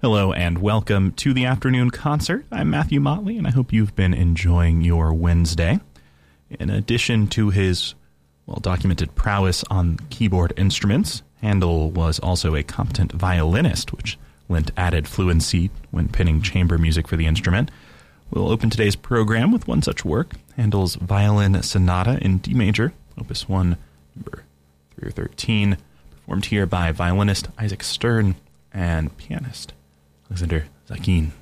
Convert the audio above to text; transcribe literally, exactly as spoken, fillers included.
Hello and welcome to the afternoon concert. I'm Matthew Motley, and I hope you've been enjoying your Wednesday. In addition to his well-documented prowess on keyboard instruments, Handel was also a competent violinist, which lent added fluency when penning chamber music for the instrument. We'll open today's program with one such work, Handel's Violin Sonata in D major, Opus one, number three or thirteen, performed here by violinist Isaac Stern and pianist Alexander Zakin.